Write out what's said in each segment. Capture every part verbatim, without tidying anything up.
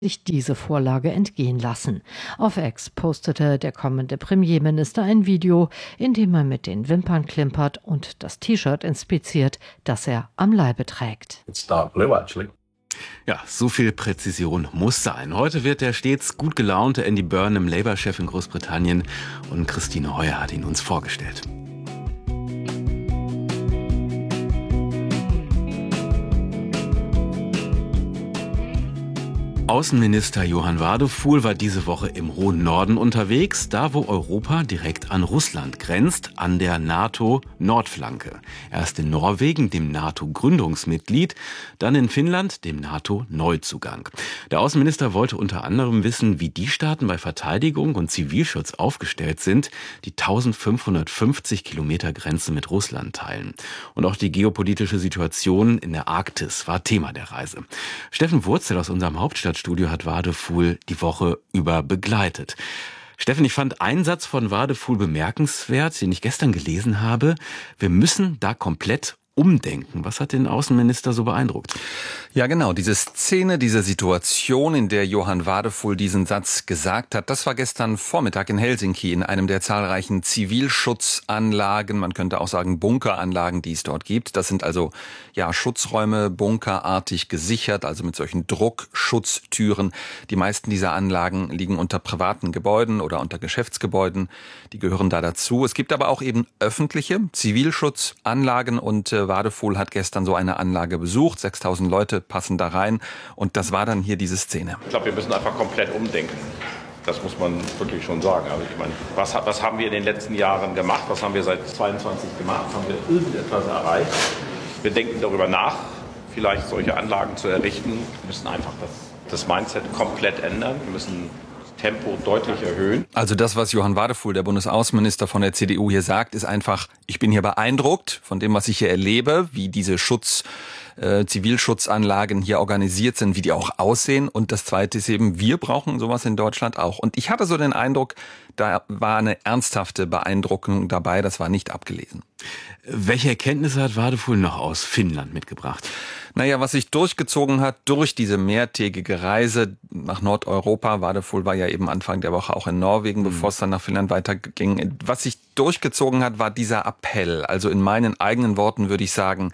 sich diese Vorlage entgehen lassen. Auf X postete der kommende Premierminister ein Video, in dem er mit den Wimpern klimpert und das T-Shirt inspiziert, das er am Leibe trägt. It's dark blue, actually. Ja, so viel Präzision muss sein. Heute wird der stets gut gelaunte Andy Burnham Labour-Chef in Großbritannien und Christine Heuer hat ihn uns vorgestellt. Außenminister Johann Wadephul war diese Woche im hohen Norden unterwegs, da wo Europa direkt an Russland grenzt, an der NATO-Nordflanke. Erst in Norwegen, dem NATO-Gründungsmitglied, dann in Finnland, dem NATO-Neuzugang. Der Außenminister wollte unter anderem wissen, wie die Staaten bei Verteidigung und Zivilschutz aufgestellt sind, die eintausendfünfhundertfünfzig Kilometer Grenze mit Russland teilen. Und auch die geopolitische Situation in der Arktis war Thema der Reise. Steffen Wurzel aus unserem Hauptstadt Studio hat Wadephul die Woche über begleitet. Steffen, ich fand einen Satz von Wadephul bemerkenswert, den ich gestern gelesen habe. Wir müssen da komplett umdenken. Was hat den Außenminister so beeindruckt? Ja, genau. Diese Szene, diese Situation, in der Johann Wadephul diesen Satz gesagt hat, das war gestern Vormittag in Helsinki in einem der zahlreichen Zivilschutzanlagen, man könnte auch sagen Bunkeranlagen, die es dort gibt. Das sind also ja Schutzräume, bunkerartig gesichert, also mit solchen Druckschutztüren. Die meisten dieser Anlagen liegen unter privaten Gebäuden oder unter Geschäftsgebäuden. Die gehören da dazu. Es gibt aber auch eben öffentliche Zivilschutzanlagen und äh, Wadephul hat gestern so eine Anlage besucht. sechstausend Leute passen da rein und das war dann hier diese Szene. Ich glaube, wir müssen einfach komplett umdenken. Das muss man wirklich schon sagen. Also ich meine, was, was haben wir in den letzten Jahren gemacht? Was haben wir seit zweiundzwanzig gemacht? Haben wir irgendetwas erreicht? Wir denken darüber nach, vielleicht solche Anlagen zu errichten. Wir müssen einfach das, das Mindset komplett ändern. Wir müssen Tempo deutlich erhöhen. Also das, was Johann Wadephul, der Bundesaußenminister von der C D U hier sagt, ist einfach, ich bin hier beeindruckt von dem, was ich hier erlebe, wie diese Schutz, äh, Zivilschutzanlagen hier organisiert sind, wie die auch aussehen. Und das Zweite ist eben, wir brauchen sowas in Deutschland auch. Und ich hatte so den Eindruck, da war eine ernsthafte Beeindruckung dabei, das war nicht abgelesen. Welche Erkenntnisse hat Wadephul noch aus Finnland mitgebracht? Naja, was sich durchgezogen hat durch diese mehrtägige Reise nach Nordeuropa, Wadephul war ja eben Anfang der Woche auch in Norwegen, bevor es dann nach Finnland weiterging. Was sich durchgezogen hat, war dieser Appell. Also in meinen eigenen Worten würde ich sagen,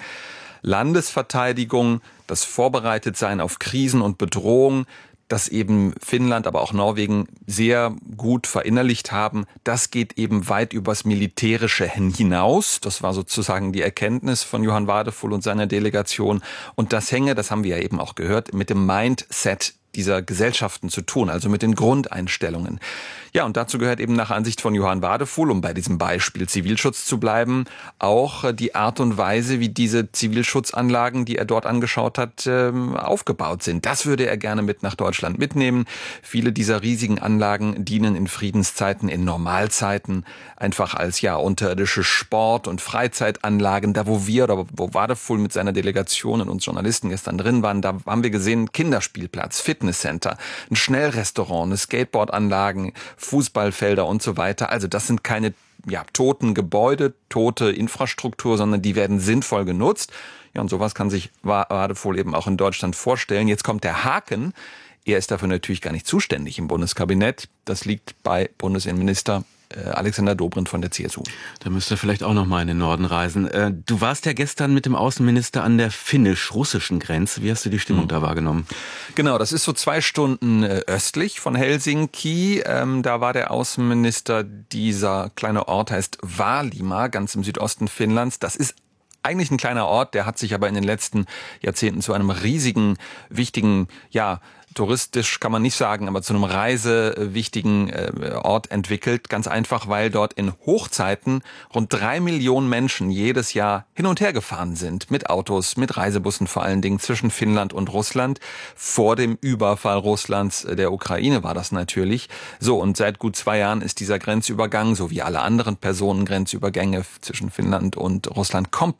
Landesverteidigung, das Vorbereitetsein auf Krisen und Bedrohung, das eben Finnland, aber auch Norwegen sehr gut verinnerlicht haben, das geht eben weit übers Militärische hinaus. Das war sozusagen die Erkenntnis von Johann Wadephul und seiner Delegation. Und das hänge, das haben wir ja eben auch gehört, mit dem Mindset dieser Gesellschaften zu tun, also mit den Grundeinstellungen. Ja, und dazu gehört eben nach Ansicht von Johann Wadephul, um bei diesem Beispiel Zivilschutz zu bleiben, auch die Art und Weise, wie diese Zivilschutzanlagen, die er dort angeschaut hat, aufgebaut sind. Das würde er gerne mit nach Deutschland mitnehmen. Viele dieser riesigen Anlagen dienen in Friedenszeiten, in Normalzeiten einfach als ja unterirdische Sport- und Freizeitanlagen. Da, wo wir oder wo Wadephul mit seiner Delegation und uns Journalisten gestern drin waren, da haben wir gesehen, Kinderspielplatz, Fitnesscenter, ein Schnellrestaurant, eine Skateboardanlagen, Fußballfelder und so weiter. Also das sind keine ja, toten Gebäude, tote Infrastruktur, sondern die werden sinnvoll genutzt. Ja, und sowas kann sich Wadephul eben auch in Deutschland vorstellen. Jetzt kommt der Haken. Er ist dafür natürlich gar nicht zuständig im Bundeskabinett. Das liegt bei Bundesinnenminister Alexander Dobrindt von der C S U. Da müsst ihr vielleicht auch noch mal in den Norden reisen. Du warst ja gestern mit dem Außenminister an der finnisch-russischen Grenze. Wie hast du die Stimmung mhm. da wahrgenommen? Genau, das ist so zwei Stunden östlich von Helsinki. Ähm, da war der Außenminister, dieser kleine Ort heißt Vaalimaa, ganz im Südosten Finnlands. Das ist eigentlich ein kleiner Ort, der hat sich aber in den letzten Jahrzehnten zu einem riesigen, wichtigen, ja, touristisch kann man nicht sagen, aber zu einem reisewichtigen Ort entwickelt. Ganz einfach, weil dort in Hochzeiten rund drei Millionen Menschen jedes Jahr hin und her gefahren sind. Mit Autos, mit Reisebussen vor allen Dingen zwischen Finnland und Russland. Vor dem Überfall Russlands der Ukraine war das natürlich. So, und seit gut zwei Jahren ist dieser Grenzübergang, so wie alle anderen Personengrenzübergänge zwischen Finnland und Russland, komplett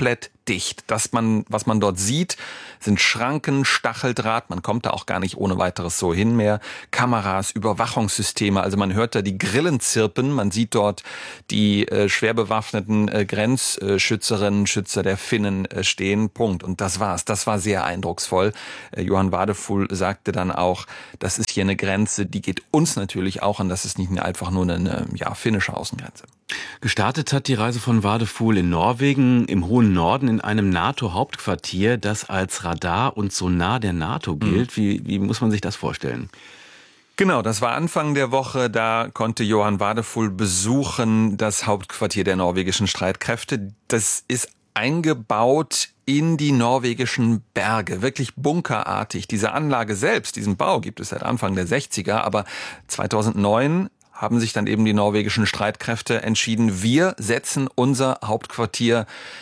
dicht. Das man, was man dort sieht, sind Schranken, Stacheldraht. Man kommt da auch gar nicht ohne weiteres so hin mehr. Kameras, Überwachungssysteme. Also man hört da die Grillen zirpen. Man sieht dort die äh, schwer bewaffneten äh, Grenzschützerinnen, Schützer der Finnen äh, stehen. Punkt. Und das war's. Das war sehr eindrucksvoll. Äh, Johann Wadefuhl sagte dann auch, das ist hier eine Grenze, die geht uns natürlich auch an. Das ist nicht einfach nur eine, eine ja, finnische Außengrenze. Gestartet hat die Reise von Wadefuhl in Norwegen, im hohen Norden, in einem NATO-Hauptquartier, das als Radar und Sonar der NATO gilt. Wie, wie muss man sich das vorstellen? Genau, das war Anfang der Woche. Da konnte Johann Wadefuhl besuchen, das Hauptquartier der norwegischen Streitkräfte. Das ist eingebaut in die norwegischen Berge, wirklich bunkerartig. Diese Anlage selbst, diesen Bau gibt es seit Anfang der sechziger, aber zweitausendneun haben sich dann eben die norwegischen Streitkräfte entschieden, wir setzen unser Hauptquartier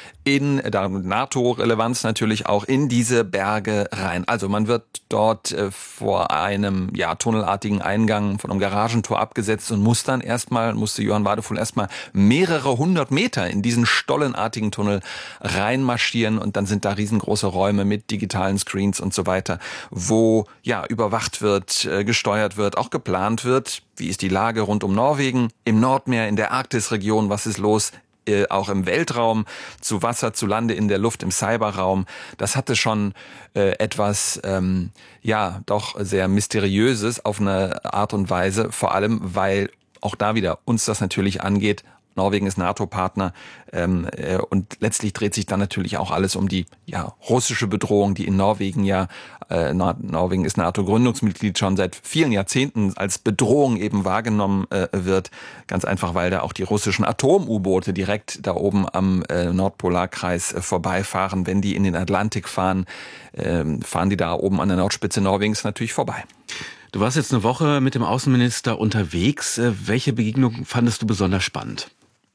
in der NATO-Relevanz natürlich auch in diese Berge rein. Also man wird dort äh, vor einem ja tunnelartigen Eingang von einem Garagentor abgesetzt und muss dann erstmal, musste Johann Wadefuhl erstmal mehrere hundert Meter in diesen stollenartigen Tunnel reinmarschieren und dann sind da riesengroße Räume mit digitalen Screens und so weiter, wo ja überwacht wird, äh, gesteuert wird, auch geplant wird. Wie ist die Lage rund um Norwegen, im Nordmeer, in der Arktisregion, was ist los? Äh, auch im Weltraum, zu Wasser, zu Lande, in der Luft, im Cyberraum. Das hatte schon äh, etwas, ähm, ja, doch sehr Mysteriöses auf eine Art und Weise, vor allem, weil auch da wieder uns das natürlich angeht. Norwegen ist NATO-Partner ähm, äh, und letztlich dreht sich dann natürlich auch alles um die ja russische Bedrohung, die in Norwegen ja, äh, Nor- Norwegen ist NATO-Gründungsmitglied schon seit vielen Jahrzehnten als Bedrohung eben wahrgenommen äh, wird. Ganz einfach, weil da auch die russischen Atom-U-Boote direkt da oben am äh, Nordpolarkreis äh, vorbeifahren. Wenn die in den Atlantik fahren, äh, fahren die da oben an der Nordspitze Norwegens natürlich vorbei. Du warst jetzt eine Woche mit dem Außenminister unterwegs. Welche Begegnung fandest du besonders spannend?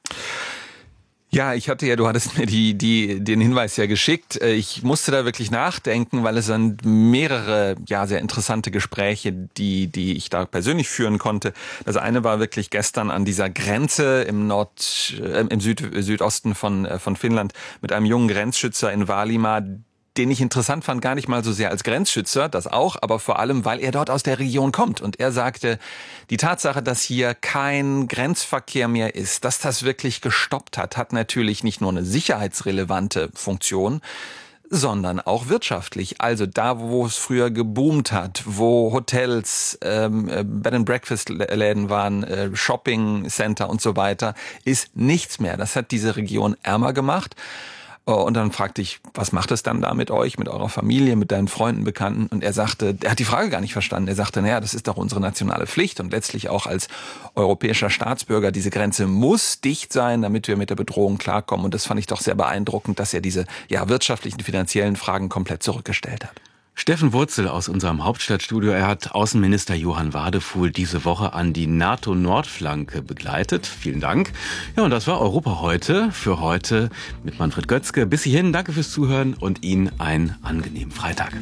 Ja, ich hatte ja, du hattest mir die, die, den Hinweis ja geschickt. Ich musste da wirklich nachdenken, weil es sind mehrere, ja, sehr interessante Gespräche, die, die ich da persönlich führen konnte. Das eine war wirklich gestern an dieser Grenze im Nord, äh, im Süd, Südosten von, äh, von Finnland mit einem jungen Grenzschützer in Vaalimaa, den ich interessant fand, gar nicht mal so sehr als Grenzschützer, das auch, aber vor allem, weil er dort aus der Region kommt. Und er sagte, die Tatsache, dass hier kein Grenzverkehr mehr ist, dass das wirklich gestoppt hat, hat natürlich nicht nur eine sicherheitsrelevante Funktion, sondern auch wirtschaftlich. Also da, wo es früher geboomt hat, wo Hotels, ähm, Bed-and-Breakfast-Läden waren, äh, Shopping-Center und so weiter, ist nichts mehr. Das hat diese Region ärmer gemacht. Und dann fragte ich, was macht es dann da mit euch, mit eurer Familie, mit deinen Freunden, Bekannten? Und er sagte, er hat die Frage gar nicht verstanden. Er sagte, naja, das ist doch unsere nationale Pflicht und letztlich auch als europäischer Staatsbürger, diese Grenze muss dicht sein, damit wir mit der Bedrohung klarkommen. Und das fand ich doch sehr beeindruckend, dass er diese ja wirtschaftlichen, finanziellen Fragen komplett zurückgestellt hat. Steffen Wurzel aus unserem Hauptstadtstudio. Er hat Außenminister Johann Wadefuhl diese Woche an die NATO-Nordflanke begleitet. Vielen Dank. Ja, und das war Europa heute. Für heute mit Manfred Götzke. Bis hierhin, danke fürs Zuhören und Ihnen einen angenehmen Freitag.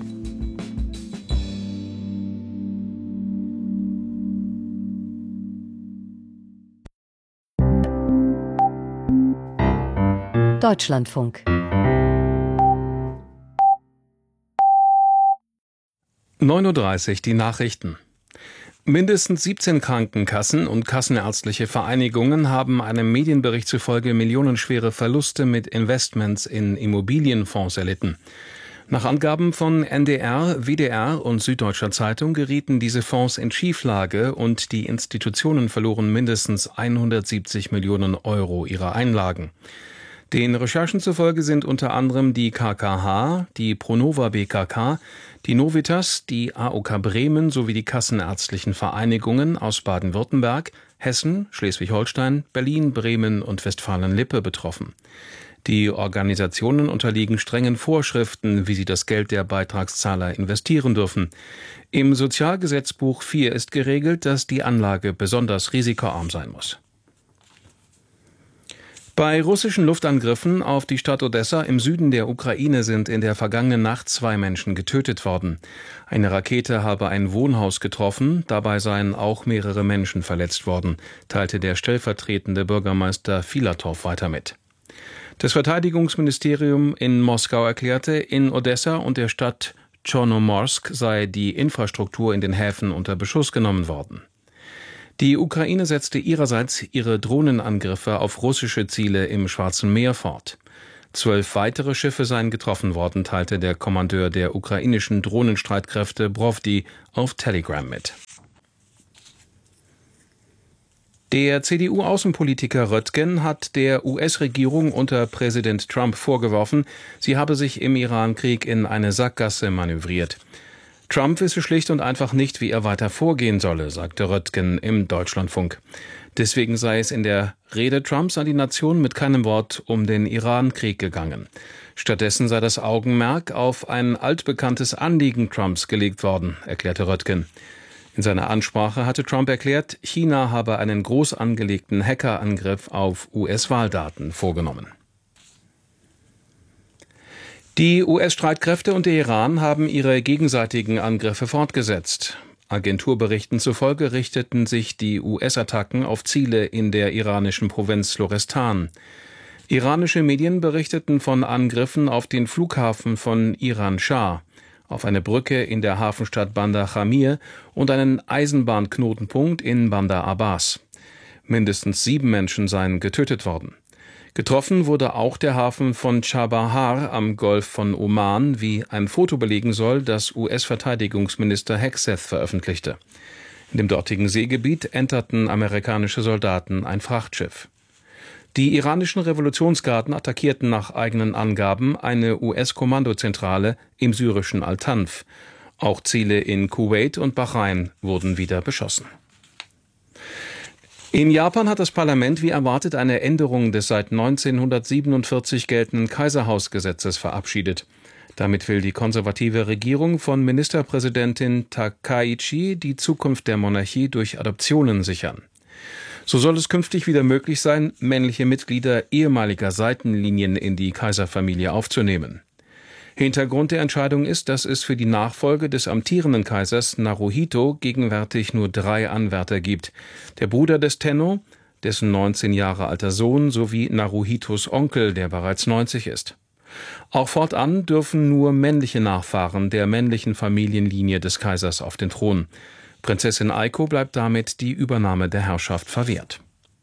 Deutschlandfunk. neun Uhr dreißig, die Nachrichten. Mindestens siebzehn Krankenkassen und kassenärztliche Vereinigungen haben einem Medienbericht zufolge millionenschwere Verluste mit Investments in Immobilienfonds erlitten. Nach Angaben von N D R, W D R und Süddeutscher Zeitung gerieten diese Fonds in Schieflage und die Institutionen verloren mindestens hundertsiebzig Millionen Euro ihrer Einlagen. Den Recherchen zufolge sind unter anderem die K K H, die Pronova B K K, die Novitas, die A O K Bremen sowie die kassenärztlichen Vereinigungen aus Baden-Württemberg, Hessen, Schleswig-Holstein, Berlin, Bremen und Westfalen-Lippe betroffen. Die Organisationen unterliegen strengen Vorschriften, wie sie das Geld der Beitragszahler investieren dürfen. Im Sozialgesetzbuch vier ist geregelt, dass die Anlage besonders risikoarm sein muss. Bei russischen Luftangriffen auf die Stadt Odessa im Süden der Ukraine sind in der vergangenen Nacht zwei Menschen getötet worden. Eine Rakete habe ein Wohnhaus getroffen, dabei seien auch mehrere Menschen verletzt worden, teilte der stellvertretende Bürgermeister Filatow weiter mit. Das Verteidigungsministerium in Moskau erklärte, in Odessa und der Stadt Chornomorsk sei die Infrastruktur in den Häfen unter Beschuss genommen worden. Die Ukraine setzte ihrerseits ihre Drohnenangriffe auf russische Ziele im Schwarzen Meer fort. Zwölf weitere Schiffe seien getroffen worden, teilte der Kommandeur der ukrainischen Drohnenstreitkräfte Brovdi auf Telegram mit. Der C D U-Außenpolitiker Röttgen hat der U S-Regierung unter Präsident Trump vorgeworfen, sie habe sich im Iran-Krieg in eine Sackgasse manövriert. Trump wisse schlicht und einfach nicht, wie er weiter vorgehen solle, sagte Röttgen im Deutschlandfunk. Deswegen sei es in der Rede Trumps an die Nation mit keinem Wort um den Iran-Krieg gegangen. Stattdessen sei das Augenmerk auf ein altbekanntes Anliegen Trumps gelegt worden, erklärte Röttgen. In seiner Ansprache hatte Trump erklärt, China habe einen groß angelegten Hackerangriff auf U S-Wahldaten vorgenommen. Die U S-Streitkräfte und der Iran haben ihre gegenseitigen Angriffe fortgesetzt. Agenturberichten zufolge richteten sich die U S-Attacken auf Ziele in der iranischen Provinz Lorestan. Iranische Medien berichteten von Angriffen auf den Flughafen von Iran-Schah, auf eine Brücke in der Hafenstadt Bandar Jamir und einen Eisenbahnknotenpunkt in Bandar Abbas. Mindestens sieben Menschen seien getötet worden. Getroffen wurde auch der Hafen von Chabahar am Golf von Oman, wie ein Foto belegen soll, das U S-Verteidigungsminister Hegseth veröffentlichte. In dem dortigen Seegebiet enterten amerikanische Soldaten ein Frachtschiff. Die iranischen Revolutionsgarden attackierten nach eigenen Angaben eine U S-Kommandozentrale im syrischen Al-Tanf. Auch Ziele in Kuwait und Bahrain wurden wieder beschossen. In Japan hat das Parlament wie erwartet eine Änderung des seit neunzehnhundertsiebenundvierzig geltenden Kaiserhausgesetzes verabschiedet. Damit will die konservative Regierung von Ministerpräsidentin Takaichi die Zukunft der Monarchie durch Adoptionen sichern. So soll es künftig wieder möglich sein, männliche Mitglieder ehemaliger Seitenlinien in die Kaiserfamilie aufzunehmen. Hintergrund der Entscheidung ist, dass es für die Nachfolge des amtierenden Kaisers Naruhito gegenwärtig nur drei Anwärter gibt. Der Bruder des Tenno, dessen neunzehn Jahre alter Sohn, sowie Naruhitos Onkel, der bereits neunzig ist. Auch fortan dürfen nur männliche Nachfahren der männlichen Familienlinie des Kaisers auf den Thron. Prinzessin Aiko bleibt damit die Übernahme der Herrschaft verwehrt.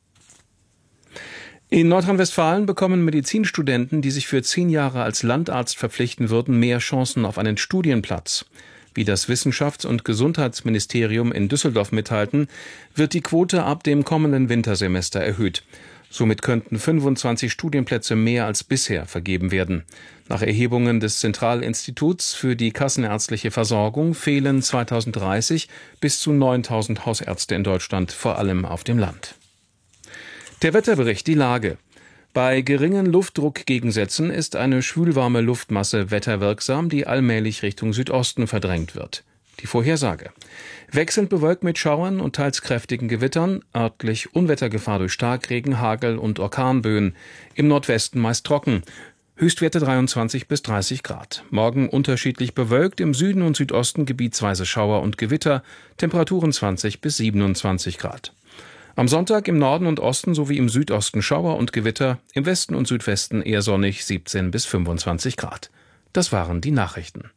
In Nordrhein-Westfalen bekommen Medizinstudenten, die sich für zehn Jahre als Landarzt verpflichten würden, mehr Chancen auf einen Studienplatz. Wie das Wissenschafts- und Gesundheitsministerium in Düsseldorf mitteilten, wird die Quote ab dem kommenden Wintersemester erhöht. Somit könnten fünfundzwanzig Studienplätze mehr als bisher vergeben werden. Nach Erhebungen des Zentralinstituts für die kassenärztliche Versorgung fehlen zweitausenddreißig bis zu neuntausend Hausärzte in Deutschland, vor allem auf dem Land. Der Wetterbericht, die Lage. Bei geringen Luftdruckgegensätzen ist eine schwülwarme Luftmasse wetterwirksam, die allmählich Richtung Südosten verdrängt wird. Die Vorhersage. Wechselnd bewölkt mit Schauern und teils kräftigen Gewittern, örtlich Unwettergefahr durch Starkregen, Hagel und Orkanböen. Im Nordwesten meist trocken. Höchstwerte dreiundzwanzig bis dreißig Grad. Morgen unterschiedlich bewölkt, im Süden und Südosten gebietsweise Schauer und Gewitter. Temperaturen zwanzig bis siebenundzwanzig Grad. Am Sonntag im Norden und Osten sowie im Südosten Schauer und Gewitter, im Westen und Südwesten eher sonnig, siebzehn bis fünfundzwanzig Grad. Das waren die Nachrichten.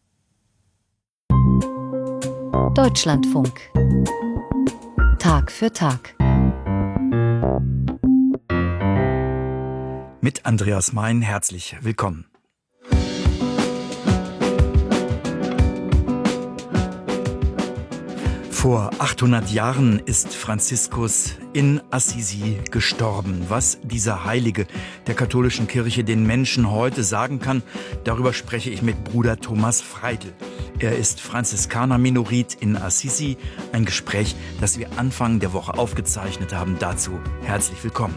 Deutschlandfunk. Tag für Tag. Mit Andreas Mein herzlich willkommen. Vor achthundert Jahren ist Franziskus in Assisi gestorben. Was dieser Heilige der katholischen Kirche den Menschen heute sagen kann, darüber spreche ich mit Bruder Thomas Freidl. Er ist Franziskaner-Minorit in Assisi. Ein Gespräch, das wir Anfang der Woche aufgezeichnet haben. Dazu herzlich willkommen.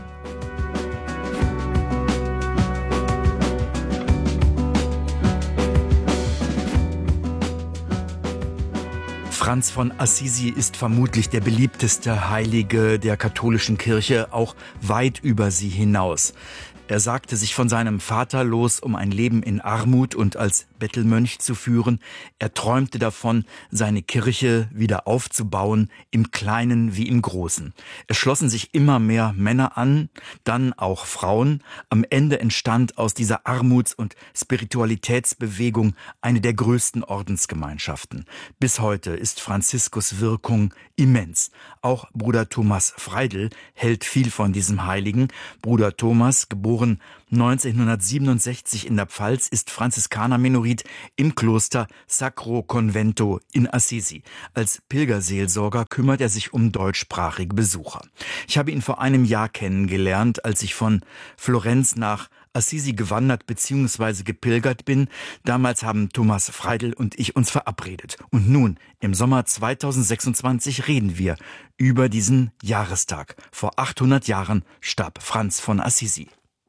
Franz von Assisi ist vermutlich der beliebteste Heilige der katholischen Kirche, auch weit über sie hinaus. Er sagte sich von seinem Vater los, um ein Leben in Armut und als Bettelmönch zu führen. Er träumte davon, seine Kirche wieder aufzubauen, im Kleinen wie im Großen. Es schlossen sich immer mehr Männer an, dann auch Frauen. Am Ende entstand aus dieser Armuts- und Spiritualitätsbewegung eine der größten Ordensgemeinschaften. Bis heute ist Franziskus Wirkung immens. Auch Bruder Thomas Freidl hält viel von diesem Heiligen. Bruder Thomas, geboren neunzehnhundertsiebenundsechzig in der Pfalz, ist Franziskaner-Menorit im Kloster Sacro Convento in Assisi. Als Pilgerseelsorger kümmert er sich um deutschsprachige Besucher. Ich habe ihn vor einem Jahr kennengelernt, als ich von Florenz nach Assisi gewandert bzw. gepilgert bin. Damals haben Thomas Freidl und ich uns verabredet. Und nun, im Sommer zweitausendsechsundzwanzig, reden wir über diesen Jahrestag. Vor achthundert Jahren starb Franz von Assisi.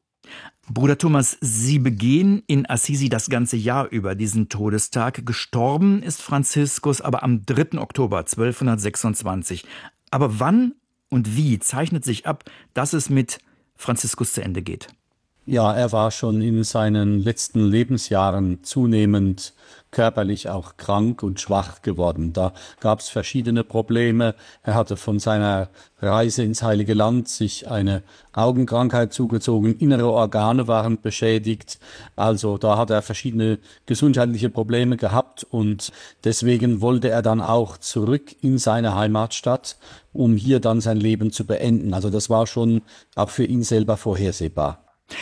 Bruder Thomas, Sie begehen in Assisi das ganze Jahr über diesen Todestag. Gestorben ist Franziskus aber am dritten Oktober zwölfhundertsechsundzwanzig. Aber wann und wie zeichnet sich ab, dass es mit Franziskus zu Ende geht? Ja, er war schon in seinen letzten Lebensjahren zunehmend körperlich auch krank und schwach geworden. Da gab es verschiedene Probleme. Er hatte von seiner Reise ins Heilige Land sich eine Augenkrankheit zugezogen. Innere Organe waren beschädigt. Also da hat er verschiedene gesundheitliche Probleme gehabt und deswegen wollte er dann auch zurück in seine Heimatstadt, um hier dann sein Leben zu beenden. Also das war schon auch für ihn selber vorhersehbar.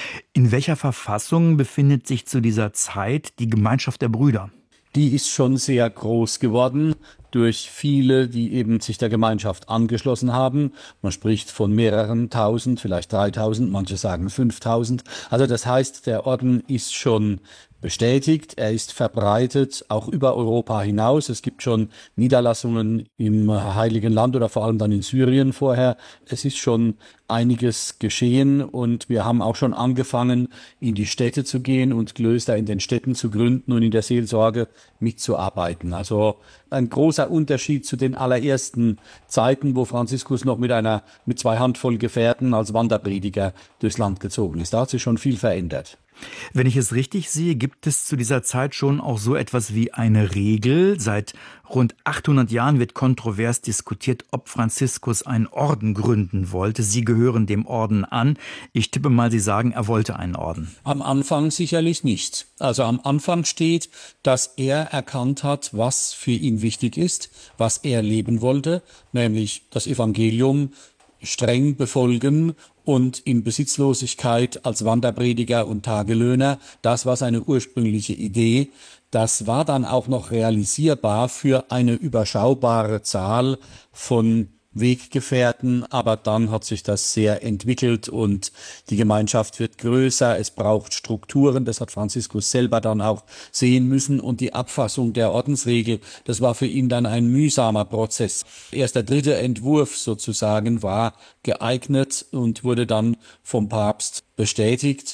In welcher Verfassung befindet sich zu dieser Zeit die Gemeinschaft der Brüder? Die ist schon sehr groß geworden durch viele, die eben sich der Gemeinschaft angeschlossen haben. Man spricht von mehreren tausend, vielleicht dreitausend, manche sagen fünftausend. Also das heißt, der Orden ist schon bestätigt, er ist verbreitet, auch über Europa hinaus. Es gibt schon Niederlassungen im Heiligen Land oder vor allem dann in Syrien vorher. Es ist schon einiges geschehen und wir haben auch schon angefangen, in die Städte zu gehen und Klöster in den Städten zu gründen und in der Seelsorge mitzuarbeiten. Also ein großer Unterschied zu den allerersten Zeiten, wo Franziskus noch mit einer, mit zwei Handvoll Gefährten als Wanderprediger durchs Land gezogen ist. Da hat sich schon viel verändert. Wenn ich es richtig sehe, gibt es zu dieser Zeit schon auch so etwas wie eine Regel. Seit rund achthundert Jahren wird kontrovers diskutiert, ob Franziskus einen Orden gründen wollte. Sie gehören dem Orden an. Ich tippe mal, Sie sagen, er wollte einen Orden. Am Anfang sicherlich nicht. Also am Anfang steht, dass er erkannt hat, was für ihn wichtig ist, was er leben wollte, nämlich das Evangelium streng befolgen und in Besitzlosigkeit als Wanderprediger und Tagelöhner. Das war seine ursprüngliche Idee. Das war dann auch noch realisierbar für eine überschaubare Zahl von Weggefährten, aber dann hat sich das sehr entwickelt und die Gemeinschaft wird größer, es braucht Strukturen, das hat Franziskus selber dann auch sehen müssen und die Abfassung der Ordensregel, das war für ihn dann ein mühsamer Prozess. Erst der dritte Entwurf sozusagen war geeignet und wurde dann vom Papst bestätigt.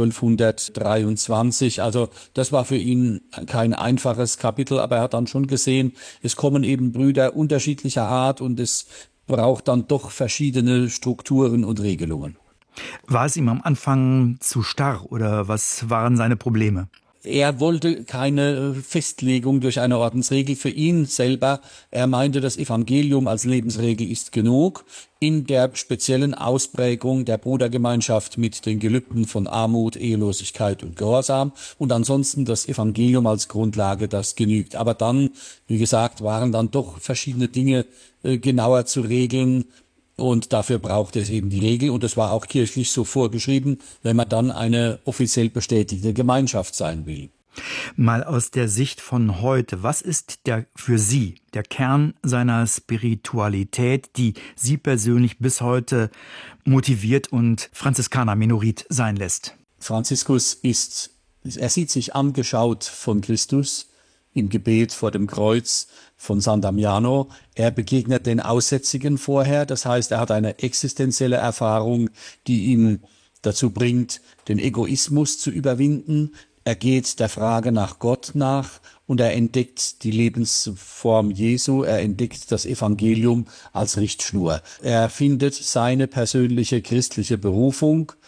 zwölfhundertdreiundzwanzig, also das war für ihn kein einfaches Kapitel, aber er hat dann schon gesehen, es kommen eben Brüder unterschiedlicher Art und es braucht dann doch verschiedene Strukturen und Regelungen. War es ihm am Anfang zu starr oder was waren seine Probleme? Er wollte keine Festlegung durch eine Ordensregel für ihn selber. Er meinte, das Evangelium als Lebensregel ist genug. In der speziellen Ausprägung der Brudergemeinschaft mit den Gelübden von Armut, Ehelosigkeit und Gehorsam. Und ansonsten das Evangelium als Grundlage, das genügt. Aber dann, wie gesagt, waren dann doch verschiedene Dinge äh, genauer zu regeln. Und dafür braucht es eben die Regel und es war auch kirchlich so vorgeschrieben, wenn man dann eine offiziell bestätigte Gemeinschaft sein will. Mal aus der Sicht von heute, was ist der für Sie der Kern seiner Spiritualität, die Sie persönlich bis heute motiviert und Franziskaner-Menorit sein lässt? Franziskus ist, er sieht sich angeschaut von Christus im Gebet vor dem Kreuz von San Damiano. Er begegnet den Aussätzigen vorher, das heißt, er hat eine existenzielle Erfahrung, die ihn dazu bringt, den Egoismus zu überwinden. Er geht der Frage nach Gott nach und er entdeckt die Lebensform Jesu, er entdeckt das Evangelium als Richtschnur. Er findet seine persönliche christliche Berufung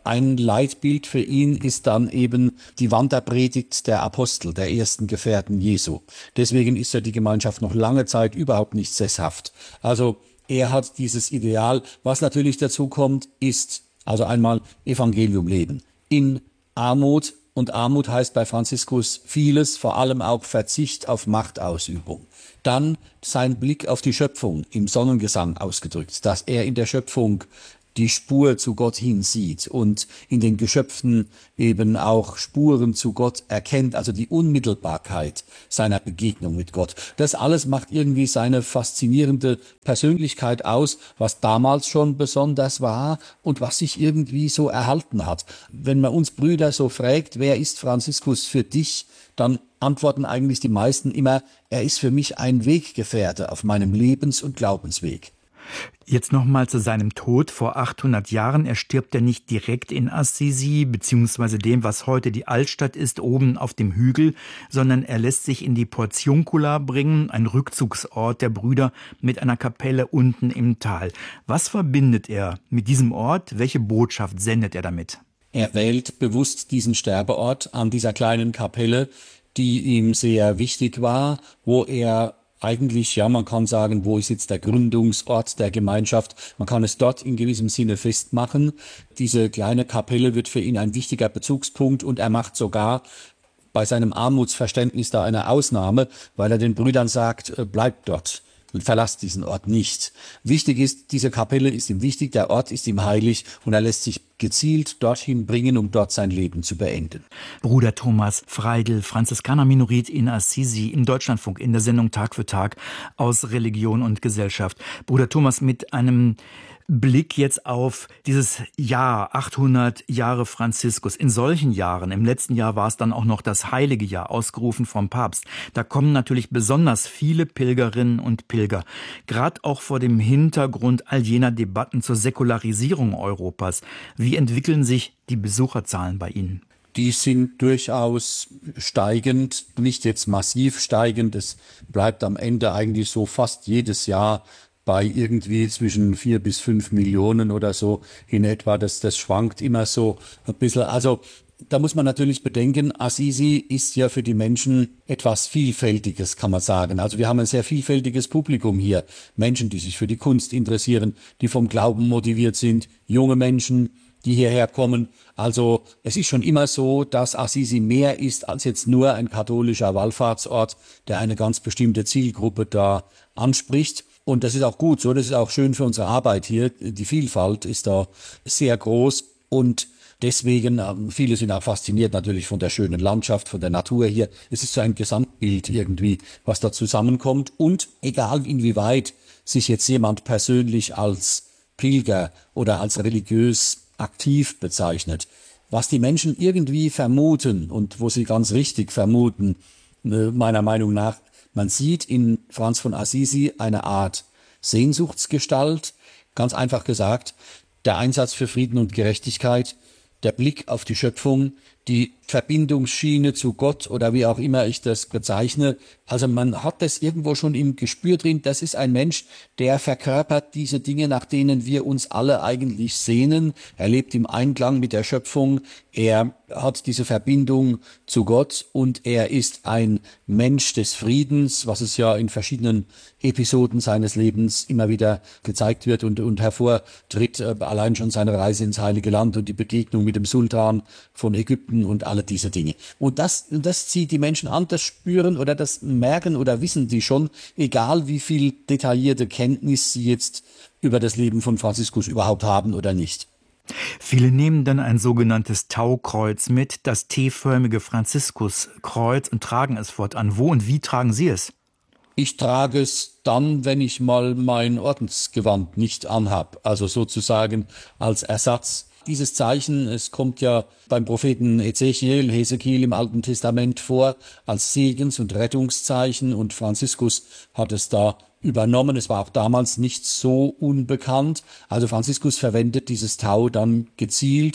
ein Leitbild für ihn ist dann eben die Wanderpredigt der Apostel, der ersten Gefährten Jesu. Deswegen ist ja die Gemeinschaft noch lange Zeit überhaupt nicht sesshaft. Also er hat dieses Ideal. Was natürlich dazu kommt, ist also einmal Evangelium leben in Armut. Und Armut heißt bei Franziskus vieles, vor allem auch Verzicht auf Machtausübung. Dann sein Blick auf die Schöpfung im Sonnengesang ausgedrückt, dass er in der Schöpfung die Spur zu Gott hin sieht und in den Geschöpfen eben auch Spuren zu Gott erkennt, also die Unmittelbarkeit seiner Begegnung mit Gott. Das alles macht irgendwie seine faszinierende Persönlichkeit aus, was damals schon besonders war und was sich irgendwie so erhalten hat. Wenn man uns Brüder so fragt, wer ist Franziskus für dich, dann antworten eigentlich die meisten immer, er ist für mich ein Weggefährte auf meinem Lebens- und Glaubensweg. Jetzt nochmal zu seinem Tod vor achthundert Jahren. Er stirbt ja nicht direkt in Assisi, beziehungsweise dem, was heute die Altstadt ist, oben auf dem Hügel, sondern er lässt sich in die Portiuncula bringen, ein Rückzugsort der Brüder, mit einer Kapelle unten im Tal. Was verbindet er mit diesem Ort? Welche Botschaft sendet er damit? Er wählt bewusst diesen Sterbeort an dieser kleinen Kapelle, die ihm sehr wichtig war, wo er eigentlich, ja, man kann sagen, wo ist jetzt der Gründungsort der Gemeinschaft? Man kann es dort in gewissem Sinne festmachen. Diese kleine Kapelle wird für ihn ein wichtiger Bezugspunkt und er macht sogar bei seinem Armutsverständnis da eine Ausnahme, weil er den Brüdern sagt, bleibt dort und verlasst diesen Ort nicht. Wichtig ist, diese Kapelle ist ihm wichtig, der Ort ist ihm heilig und er lässt sich gezielt dorthin bringen, um dort sein Leben zu beenden. Bruder Thomas Freidl, Franziskaner-Minorit in Assisi, im Deutschlandfunk in der Sendung Tag für Tag aus Religion und Gesellschaft. Bruder Thomas, mit einem Blick jetzt auf dieses Jahr, achthundert Jahre Franziskus. In solchen Jahren, im letzten Jahr war es dann auch noch das Heilige Jahr, ausgerufen vom Papst. Da kommen natürlich besonders viele Pilgerinnen und Pilger. Gerade auch vor dem Hintergrund all jener Debatten zur Säkularisierung Europas. Wie entwickeln sich die Besucherzahlen bei Ihnen? Die sind durchaus steigend, nicht jetzt massiv steigend. Es bleibt am Ende eigentlich so fast jedes Jahr bei irgendwie zwischen vier bis fünf Millionen oder so in etwa. Das, das schwankt immer so ein bisschen. Also da muss man natürlich bedenken, Assisi ist ja für die Menschen etwas Vielfältiges, kann man sagen. Also wir haben ein sehr vielfältiges Publikum hier. Menschen, die sich für die Kunst interessieren, die vom Glauben motiviert sind, junge Menschen, die hierher kommen. Also es ist schon immer so, dass Assisi mehr ist als jetzt nur ein katholischer Wallfahrtsort, der eine ganz bestimmte Zielgruppe da anspricht. Und das ist auch gut so, das ist auch schön für unsere Arbeit hier. Die Vielfalt ist da sehr groß und deswegen, viele sind auch fasziniert natürlich von der schönen Landschaft, von der Natur hier. Es ist so ein Gesamtbild irgendwie, was da zusammenkommt. Und egal inwieweit sich jetzt jemand persönlich als Pilger oder als religiös aktiv bezeichnet, was die Menschen irgendwie vermuten und wo sie ganz richtig vermuten, meiner Meinung nach, man sieht in Franz von Assisi eine Art Sehnsuchtsgestalt, ganz einfach gesagt, der Einsatz für Frieden und Gerechtigkeit, der Blick auf die Schöpfung, die Verbindungsschiene zu Gott oder wie auch immer ich das bezeichne. Also man hat das irgendwo schon im Gespür drin. Das ist ein Mensch, der verkörpert diese Dinge, nach denen wir uns alle eigentlich sehnen. Er lebt im Einklang mit der Schöpfung. Er hat diese Verbindung zu Gott und er ist ein Mensch des Friedens, was es ja in verschiedenen Episoden seines Lebens immer wieder gezeigt wird und, und hervortritt. Allein schon seine Reise ins Heilige Land und die Begegnung mit dem Sultan von Ägypten und alle diese Dinge. Und das, das zieht die Menschen an, das spüren oder das merken oder wissen die schon, egal wie viel detaillierte Kenntnis sie jetzt über das Leben von Franziskus überhaupt haben oder nicht. Viele nehmen dann ein sogenanntes Taukreuz mit, das T-förmige Franziskuskreuz, und tragen es fortan. Wo und wie tragen Sie es? Ich trage es dann, wenn ich mal mein Ordensgewand nicht anhab, also sozusagen als Ersatz. Dieses Zeichen, es kommt ja beim Propheten Ezechiel, Hesekiel im Alten Testament vor, als Segens- und Rettungszeichen, und Franziskus hat es da übernommen. Es war auch damals nicht so unbekannt. Also Franziskus verwendet dieses Tau dann gezielt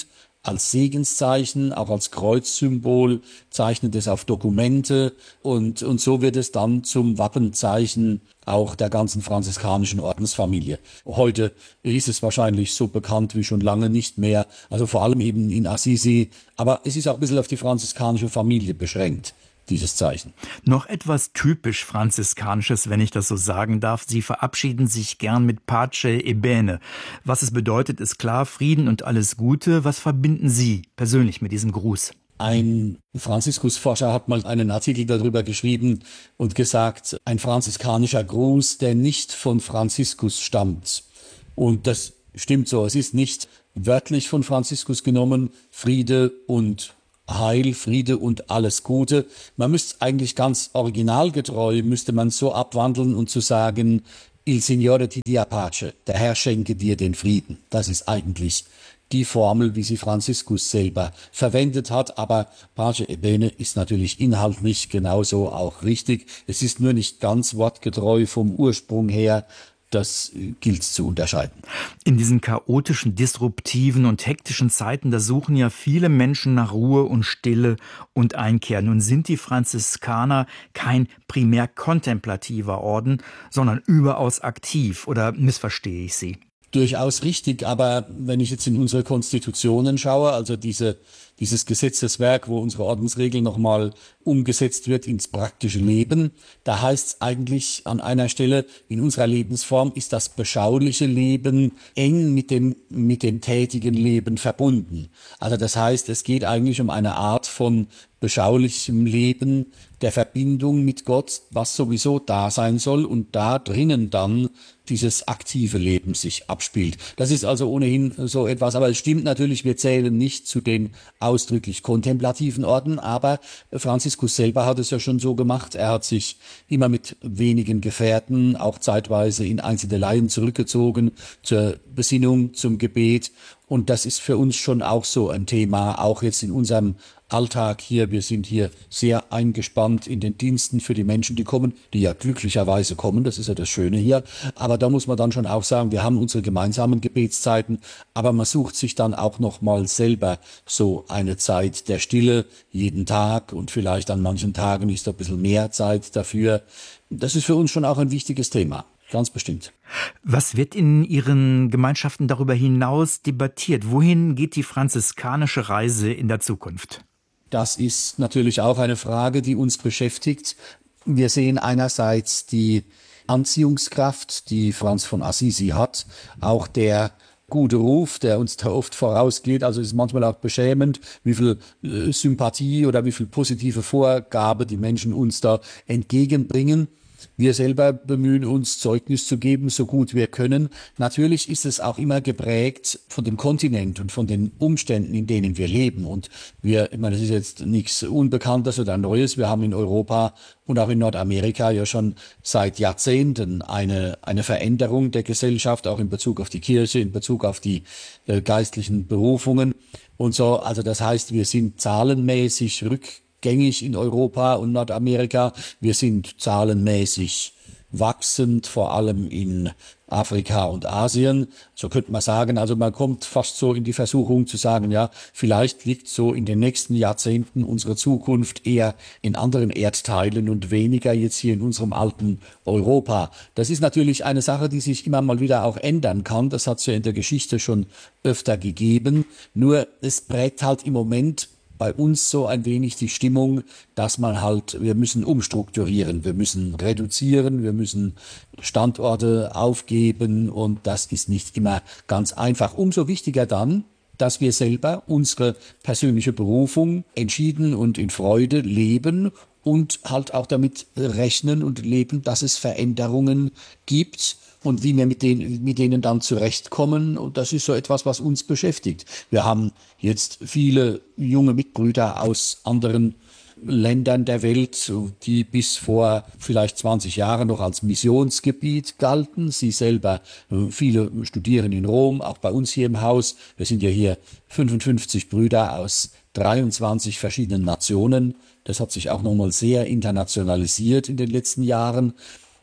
als Segenszeichen, auch als Kreuzsymbol, zeichnet es auf Dokumente und, und so wird es dann zum Wappenzeichen auch der ganzen franziskanischen Ordensfamilie. Heute ist es wahrscheinlich so bekannt wie schon lange nicht mehr, also vor allem eben in Assisi, aber es ist auch ein bisschen auf die franziskanische Familie beschränkt, dieses Zeichen. Noch etwas typisch Franziskanisches, wenn ich das so sagen darf. Sie verabschieden sich gern mit Pace e Bene. Was es bedeutet, ist klar, Frieden und alles Gute. Was verbinden Sie persönlich mit diesem Gruß? Ein Franziskusforscher hat mal einen Artikel darüber geschrieben und gesagt, ein franziskanischer Gruß, der nicht von Franziskus stammt. Und das stimmt so. Es ist nicht wörtlich von Franziskus genommen, Friede und Heil, Friede und alles Gute. Man müsste eigentlich ganz originalgetreu, müsste man so abwandeln und zu sagen, Il Signore ti dia pace, der Herr schenke dir den Frieden. Das ist eigentlich die Formel, wie sie Franziskus selber verwendet hat. Aber Pace e Bene ist natürlich inhaltlich genauso auch richtig. Es ist nur nicht ganz wortgetreu vom Ursprung her. Das gilt zu unterscheiden. In diesen chaotischen, disruptiven und hektischen Zeiten, da suchen ja viele Menschen nach Ruhe und Stille und Einkehr. Nun sind die Franziskaner kein primär kontemplativer Orden, sondern überaus aktiv. Oder missverstehe ich Sie? Durchaus richtig, aber wenn ich jetzt in unsere Konstitutionen schaue, also diese, dieses Gesetzeswerk, wo unsere Ordensregel nochmal umgesetzt wird ins praktische Leben, da heißt es eigentlich an einer Stelle, in unserer Lebensform ist das beschauliche Leben eng mit dem, mit dem tätigen Leben verbunden. Also das heißt, es geht eigentlich um eine Art von beschaulichem Leben, der Verbindung mit Gott, was sowieso da sein soll und da drinnen dann dieses aktive Leben sich abspielt. Das ist also ohnehin so etwas, aber es stimmt natürlich, wir zählen nicht zu den ausdrücklich kontemplativen Orden, aber Franziskus selber hat es ja schon so gemacht, er hat sich immer mit wenigen Gefährten, auch zeitweise in Einzelheiten zurückgezogen, zur Besinnung, zum Gebet, und das ist für uns schon auch so ein Thema, auch jetzt in unserem Alltag hier. Wir sind hier sehr eingespannt in den Diensten für die Menschen, die kommen, die ja glücklicherweise kommen, das ist ja das Schöne hier. Aber da muss man dann schon auch sagen, wir haben unsere gemeinsamen Gebetszeiten, aber man sucht sich dann auch noch mal selber so eine Zeit der Stille jeden Tag, und vielleicht an manchen Tagen ist da ein bisschen mehr Zeit dafür. Das ist für uns schon auch ein wichtiges Thema. Ganz bestimmt. Was wird in Ihren Gemeinschaften darüber hinaus debattiert? Wohin geht die franziskanische Reise in der Zukunft? Das ist natürlich auch eine Frage, die uns beschäftigt. Wir sehen einerseits die Anziehungskraft, die Franz von Assisi hat, auch der gute Ruf, der uns da oft vorausgeht. Also es ist manchmal auch beschämend, wie viel äh, Sympathie oder wie viel positive Vorgabe die Menschen uns da entgegenbringen. Wir selber bemühen uns, Zeugnis zu geben, so gut wir können. Natürlich ist es auch immer geprägt von dem Kontinent und von den Umständen, in denen wir leben. Und wir, ich meine, das ist jetzt nichts Unbekanntes oder Neues. Wir haben in Europa und auch in Nordamerika ja schon seit Jahrzehnten eine, eine Veränderung der Gesellschaft, auch in Bezug auf die Kirche, in Bezug auf die äh, geistlichen Berufungen und so. Also das heißt, wir sind zahlenmäßig rückgängig in Europa und Nordamerika. Wir sind zahlenmäßig wachsend, vor allem in Afrika und Asien. So könnte man sagen, also man kommt fast so in die Versuchung zu sagen, ja, vielleicht liegt so in den nächsten Jahrzehnten unsere Zukunft eher in anderen Erdteilen und weniger jetzt hier in unserem alten Europa. Das ist natürlich eine Sache, die sich immer mal wieder auch ändern kann. Das hat es ja in der Geschichte schon öfter gegeben. Nur es prägt halt im Moment bei uns so ein wenig die Stimmung, dass man halt, wir müssen umstrukturieren, wir müssen reduzieren, wir müssen Standorte aufgeben, und das ist nicht immer ganz einfach. Umso wichtiger dann, dass wir selber unsere persönliche Berufung entschieden und in Freude leben und halt auch damit rechnen und leben, dass es Veränderungen gibt und wie wir mit denen, mit denen dann zurechtkommen. Und das ist so etwas, was uns beschäftigt. Wir haben jetzt viele junge Mitbrüder aus anderen Ländern der Welt, die bis vor vielleicht zwanzig Jahren noch als Missionsgebiet galten. Sie selber, viele studieren in Rom, auch bei uns hier im Haus. Wir sind ja hier fünfundfünfzig Brüder aus dreiundzwanzig verschiedenen Nationen. Das hat sich auch nochmal sehr internationalisiert in den letzten Jahren.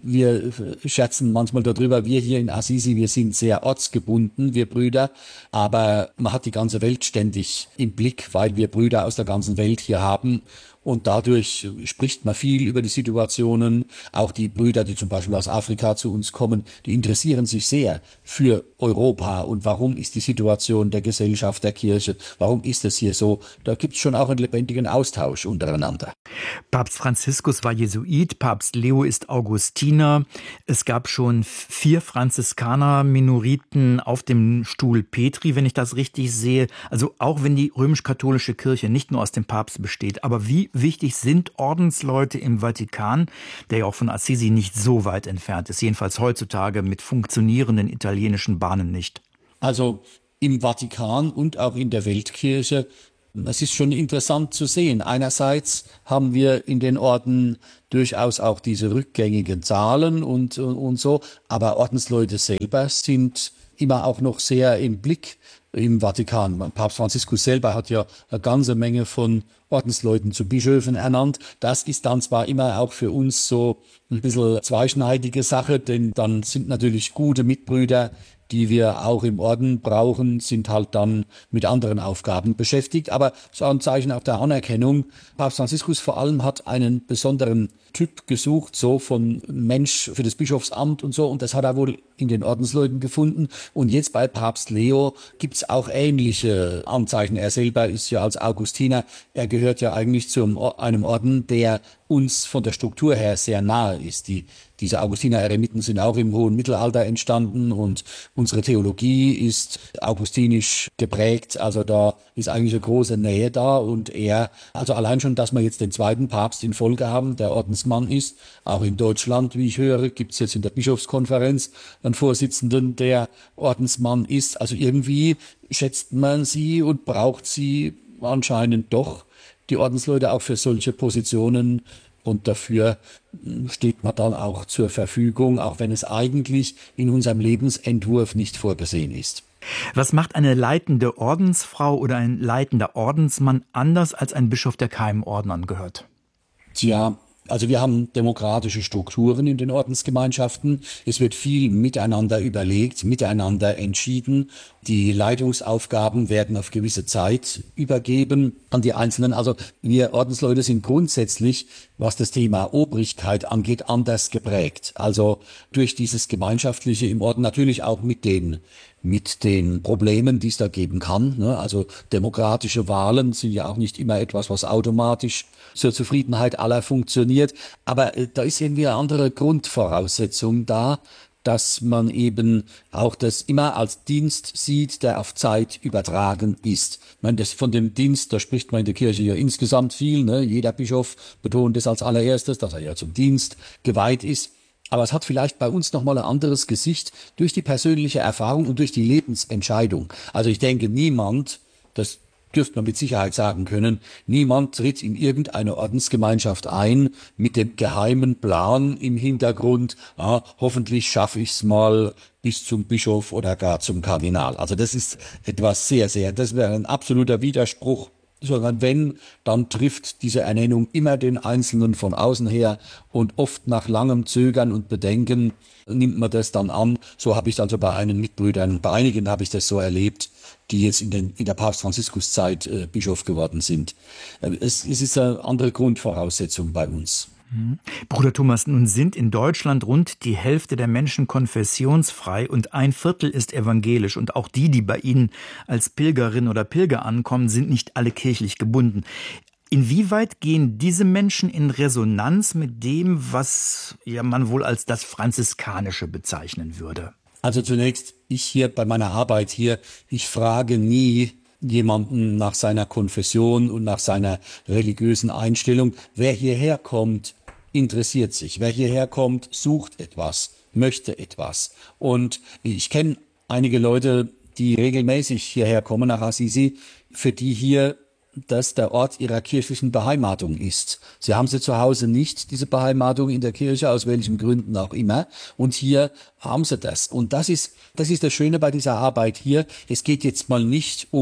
Wir scherzen manchmal darüber, wir hier in Assisi, wir sind sehr ortsgebunden, wir Brüder, aber man hat die ganze Welt ständig im Blick, weil wir Brüder aus der ganzen Welt hier haben. Und dadurch spricht man viel über die Situationen. Auch die Brüder, die zum Beispiel aus Afrika zu uns kommen, die interessieren sich sehr für Europa. Und warum ist die Situation der Gesellschaft, der Kirche, warum ist es hier so? Da gibt es schon auch einen lebendigen Austausch untereinander. Papst Franziskus war Jesuit, Papst Leo ist Augustiner. Es gab schon vier Franziskaner-Minoriten auf dem Stuhl Petri, wenn ich das richtig sehe. Also auch wenn die römisch-katholische Kirche nicht nur aus dem Papst besteht, aber wie wichtig sind Ordensleute im Vatikan, der ja auch von Assisi nicht so weit entfernt ist, jedenfalls heutzutage mit funktionierenden italienischen Bahnen nicht? Also im Vatikan und auch in der Weltkirche, es ist schon interessant zu sehen. Einerseits haben wir in den Orden durchaus auch diese rückgängigen Zahlen und, und, und so, aber Ordensleute selber sind immer auch noch sehr im Blick im Vatikan. Papst Franziskus selber hat ja eine ganze Menge von Ordensleuten zu Bischöfen ernannt. Das ist dann zwar immer auch für uns so ein bisschen zweischneidige Sache, denn dann sind natürlich gute Mitbrüder, die wir auch im Orden brauchen, sind halt dann mit anderen Aufgaben beschäftigt. Aber es ist auch ein Zeichen auch der Anerkennung. Papst Franziskus vor allem hat einen besonderen Typ gesucht, so von Mensch für das Bischofsamt und so. Und das hat er wohl in den Ordensleuten gefunden. Und jetzt bei Papst Leo gibt es auch ähnliche Anzeichen. Er selber ist ja als Augustiner, er gehört ja eigentlich zu einem Orden, der uns von der Struktur her sehr nahe ist. Die, diese Augustiner-Eremiten sind auch im hohen Mittelalter entstanden und unsere Theologie ist augustinisch geprägt. Also da ist eigentlich eine große Nähe da und er, also allein schon, dass wir jetzt den zweiten Papst in Folge haben, der Ordensmann ist, auch in Deutschland, wie ich höre, gibt es jetzt in der Bischofskonferenz einen Vorsitzenden, der Ordensmann ist. Also irgendwie schätzt man sie und braucht sie anscheinend doch, die Ordensleute, auch für solche Positionen, und dafür steht man dann auch zur Verfügung, auch wenn es eigentlich in unserem Lebensentwurf nicht vorgesehen ist. Was macht eine leitende Ordensfrau oder ein leitender Ordensmann anders als ein Bischof, der keinem Orden angehört? Tja, also wir haben demokratische Strukturen in den Ordensgemeinschaften. Es wird viel miteinander überlegt, miteinander entschieden. Die Leitungsaufgaben werden auf gewisse Zeit übergeben an die Einzelnen. Also wir Ordensleute sind grundsätzlich, was das Thema Obrigkeit angeht, anders geprägt. Also durch dieses Gemeinschaftliche im Orden, natürlich auch mit den mit den Problemen, die es da geben kann. Ne? Also demokratische Wahlen sind ja auch nicht immer etwas, was automatisch zur Zufriedenheit aller funktioniert. Aber äh, da ist irgendwie eine andere Grundvoraussetzung da, dass man eben auch das immer als Dienst sieht, der auf Zeit übertragen ist. Ich meine, das von dem Dienst, da spricht man in der Kirche ja insgesamt viel. Ne? Jeder Bischof betont es als allererstes, dass er ja zum Dienst geweiht ist. Aber es hat vielleicht bei uns nochmal ein anderes Gesicht durch die persönliche Erfahrung und durch die Lebensentscheidung. Also ich denke, niemand, das dürfte man mit Sicherheit sagen können, niemand tritt in irgendeine Ordensgemeinschaft ein mit dem geheimen Plan im Hintergrund, ah, hoffentlich schaffe ich es mal bis zum Bischof oder gar zum Kardinal. Also das ist etwas sehr, sehr, das wäre ein absoluter Widerspruch. Sondern wenn, dann trifft diese Ernennung immer den Einzelnen von außen her und oft nach langem Zögern und Bedenken nimmt man das dann an. So habe ich es also bei einigen Mitbrüdern, bei einigen habe ich das so erlebt, die jetzt in, den, in der Papst-Franziskus-Zeit äh, Bischof geworden sind. Es, es ist eine andere Grundvoraussetzung bei uns. Bruder Thomas, nun sind in Deutschland rund die Hälfte der Menschen konfessionsfrei und ein Viertel ist evangelisch. Und auch die, die bei Ihnen als Pilgerin oder Pilger ankommen, sind nicht alle kirchlich gebunden. Inwieweit gehen diese Menschen in Resonanz mit dem, was ja man wohl als das Franziskanische bezeichnen würde? Also zunächst, ich hier bei meiner Arbeit hier, ich frage nie jemanden nach seiner Konfession und nach seiner religiösen Einstellung. Wer hierher kommt, interessiert sich. Wer hierher kommt, sucht etwas, möchte etwas. Und ich kenne einige Leute, die regelmäßig hierher kommen nach Assisi, für die hier das der Ort ihrer kirchlichen Beheimatung ist. Sie haben sie zu Hause nicht, diese Beheimatung in der Kirche, aus welchen Gründen auch immer. Und hier haben sie das. Und das ist, das ist das Schöne bei dieser Arbeit hier. Es geht jetzt mal nicht um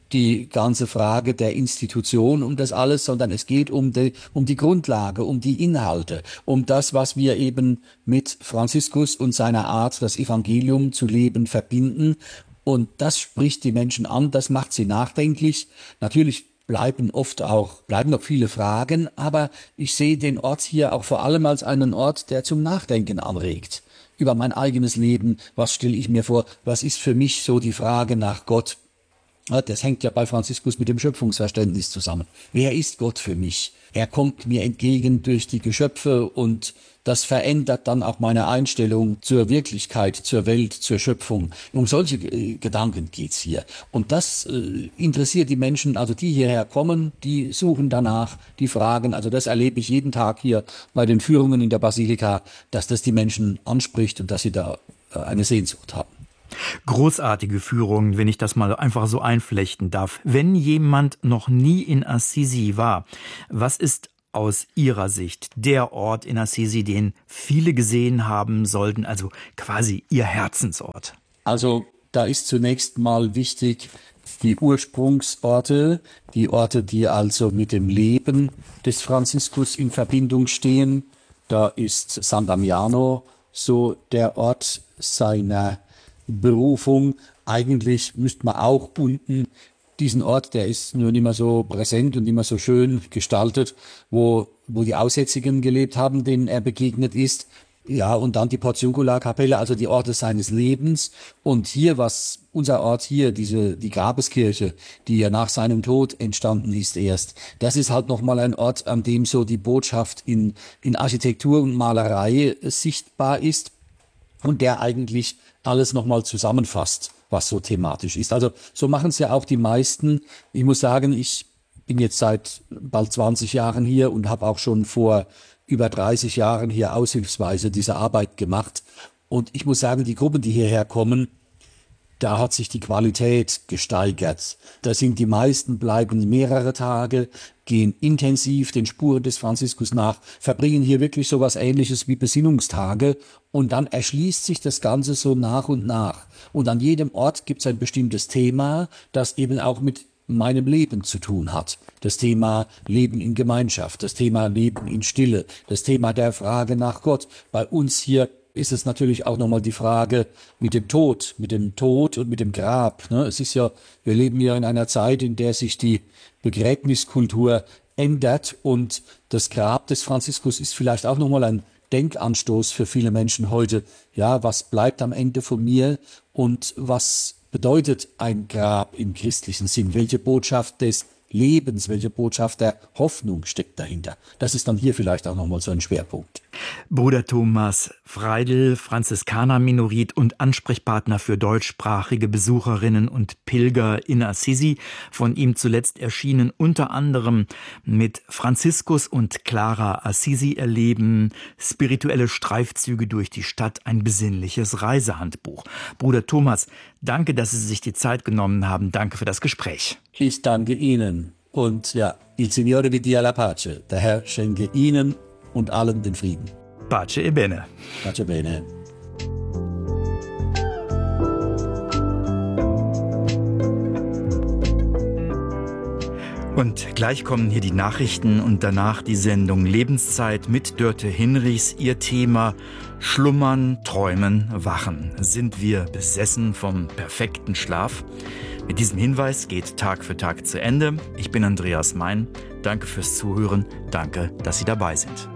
die ganze Frage der Institution, um das alles, sondern es geht um die, um die Grundlage, um die Inhalte, um das, was wir eben mit Franziskus und seiner Art, das Evangelium zu leben, verbinden. Und das spricht die Menschen an, das macht sie nachdenklich. Natürlich bleiben oft auch, bleiben noch viele Fragen, aber ich sehe den Ort hier auch vor allem als einen Ort, der zum Nachdenken anregt. Über mein eigenes Leben, was stelle ich mir vor, was ist für mich so die Frage nach Gott? Das hängt ja bei Franziskus mit dem Schöpfungsverständnis zusammen. Wer ist Gott für mich? Er kommt mir entgegen durch die Geschöpfe und das verändert dann auch meine Einstellung zur Wirklichkeit, zur Welt, zur Schöpfung. Um solche äh, Gedanken geht's hier. Und das äh, interessiert die Menschen, also die hierher kommen, die suchen danach, die fragen. Also das erlebe ich jeden Tag hier bei den Führungen in der Basilika, dass das die Menschen anspricht und dass sie da äh, eine Sehnsucht haben. Großartige Führung, wenn ich das mal einfach so einflechten darf. Wenn jemand noch nie in Assisi war, was ist aus Ihrer Sicht der Ort in Assisi, den viele gesehen haben sollten, also quasi Ihr Herzensort? Also da ist zunächst mal wichtig, die Ursprungsorte, die Orte, die also mit dem Leben des Franziskus in Verbindung stehen. Da ist San Damiano so der Ort seiner Berufung. Eigentlich müsste man auch unten diesen Ort, der ist nur nicht mehr so präsent und nicht mehr so schön gestaltet, wo, wo die Aussätzigen gelebt haben, denen er begegnet ist. Ja, und dann die Portiuncula-Kapelle, also die Orte seines Lebens. Und hier, was unser Ort hier, diese, die Grabeskirche, die ja nach seinem Tod entstanden ist erst, das ist halt nochmal ein Ort, an dem so die Botschaft in, in Architektur und Malerei sichtbar ist und der eigentlich alles nochmal zusammenfasst, was so thematisch ist. Also so machen es ja auch die meisten. Ich muss sagen, ich bin jetzt seit bald zwanzig Jahren hier und habe auch schon vor über dreißig Jahren hier aushilfsweise diese Arbeit gemacht. Und ich muss sagen, die Gruppen, die hierher kommen, da hat sich die Qualität gesteigert. Da sind die meisten, bleiben mehrere Tage, gehen intensiv den Spuren des Franziskus nach, verbringen hier wirklich so was Ähnliches wie Besinnungstage und dann erschließt sich das Ganze so nach und nach. Und an jedem Ort gibt es ein bestimmtes Thema, das eben auch mit meinem Leben zu tun hat. Das Thema Leben in Gemeinschaft, das Thema Leben in Stille, das Thema der Frage nach Gott. Bei uns hier ist es natürlich auch nochmal die Frage mit dem Tod, mit dem Tod und mit dem Grab. Ne? Es ist ja, wir leben ja in einer Zeit, in der sich die Begräbniskultur ändert und das Grab des Franziskus ist vielleicht auch nochmal ein Denkanstoß für viele Menschen heute. Ja, was bleibt am Ende von mir und was bedeutet ein Grab im christlichen Sinn? Welche Botschaft des Lebens, welche Botschaft der Hoffnung steckt dahinter? Das ist dann hier vielleicht auch nochmal so ein Schwerpunkt. Bruder Thomas Freidl, Franziskaner-Minorit und Ansprechpartner für deutschsprachige Besucherinnen und Pilger in Assisi. Von ihm zuletzt erschienen unter anderem mit Franziskus und Clara Assisi erleben, spirituelle Streifzüge durch die Stadt, ein besinnliches Reisehandbuch. Bruder Thomas, danke, dass Sie sich die Zeit genommen haben. Danke für das Gespräch. Ich danke Ihnen. Und ja, il Signore vi dia la pace. Der Herr schenke Ihnen und allen den Frieden. Pace e bene. Pace bene. Und gleich kommen hier die Nachrichten und danach die Sendung Lebenszeit mit Dörte Hinrichs. Ihr Thema: Schlummern, Träumen, Wachen. Sind wir besessen vom perfekten Schlaf? Mit diesem Hinweis geht Tag für Tag zu Ende. Ich bin Andreas Mein. Danke fürs Zuhören. Danke, dass Sie dabei sind.